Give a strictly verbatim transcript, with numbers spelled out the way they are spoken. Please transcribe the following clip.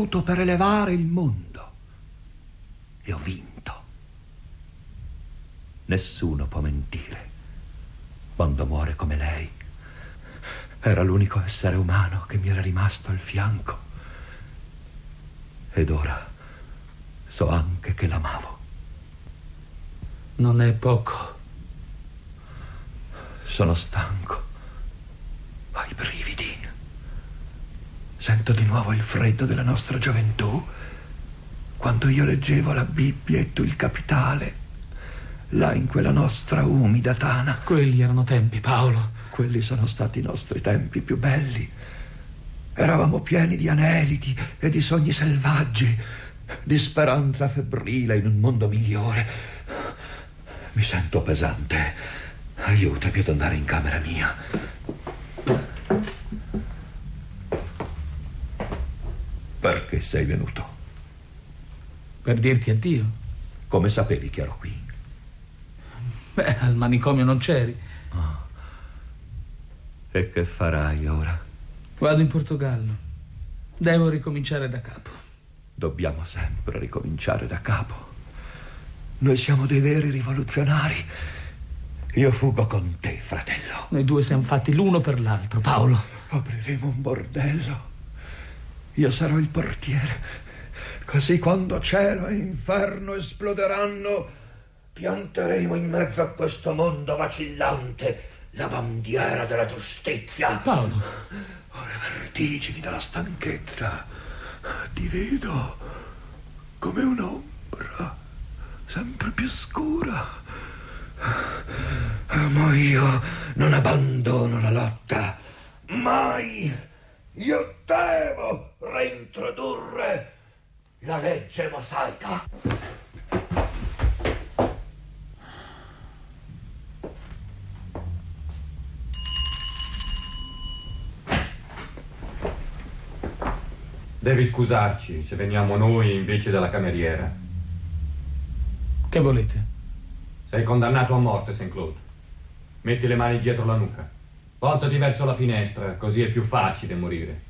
venuto per elevare il mondo e ho vinto. Nessuno può mentire quando muore come lei. Era l'unico essere umano che mi era rimasto al fianco. Ed ora so anche che l'amavo. Non è poco. Sono stanco. Ho i brividi. Sento di nuovo il freddo della nostra gioventù, quando io leggevo la Bibbia e tu il Capitale, là in quella nostra umida tana. Quelli erano tempi, Paolo. Quelli sono stati i nostri tempi più belli. Eravamo pieni di aneliti e di sogni selvaggi, di speranza febbrile in un mondo migliore. Mi sento pesante. Aiutami ad andare in camera mia. Perché sei venuto? Per dirti addio. Come sapevi che ero qui? Beh, al manicomio non c'eri. Oh. E che farai ora? Vado in Portogallo. Devo ricominciare da capo. Dobbiamo sempre ricominciare da capo. Noi siamo dei veri rivoluzionari. Io fuggo con te, fratello. Noi due siamo fatti l'uno per l'altro, Paolo. Apriremo un bordello. Io sarò il portiere. Così quando cielo e inferno esploderanno, pianteremo in mezzo a questo mondo vacillante la bandiera della giustizia. Paolo. Ho le vertigini della stanchezza. Ti vedo come un'ombra sempre più scura. Ma io non abbandono la lotta. Mai. Io devo reintrodurre la legge mosaica. Devi scusarci se veniamo noi invece della cameriera. Che volete? Sei condannato a morte, Saint Claude. Metti le mani dietro la nuca. Voltati verso la finestra, così è più facile morire.